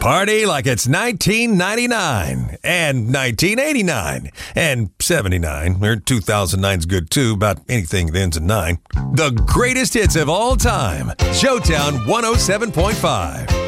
Party like it's 1999 and 1989 and 79, or 2009's good too, about anything that ends in 9. The greatest hits of all time. Showtown 107.5.